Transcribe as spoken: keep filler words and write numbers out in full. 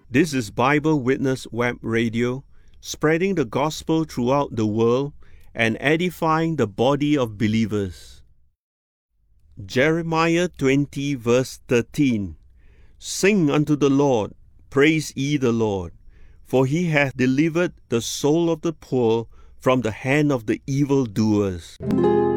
This is Bible Witness Web Radio, spreading the gospel throughout the world and edifying the body of believers. Jeremiah twenty verse thirteen. Sing unto the Lord, praise ye the Lord, for he hath delivered the soul of the poor from the hand of the evildoers.